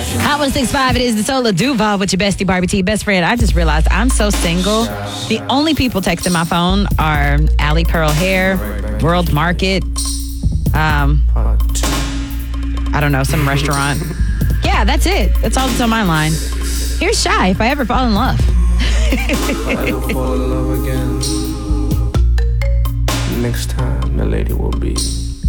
Hot 165, it is the Soul of Duval with your bestie Barbie T. Best friend, I just realized I'm so single. The only people texting my phone are Allie Pearl Hair, World Market, I don't know, some restaurant. Yeah, that's it. That's all that's on my line. Here's Shy, if I ever fall in love. If I ever fall in love again, next time the lady will be